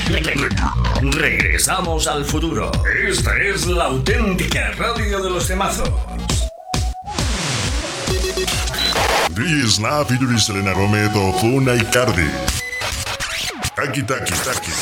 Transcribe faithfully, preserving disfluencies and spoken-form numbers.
Regresamos al futuro. Esta es la auténtica radio de los temazos. D J Snap featuring Selena Gomez o Funa Icardi. Taki taki taki.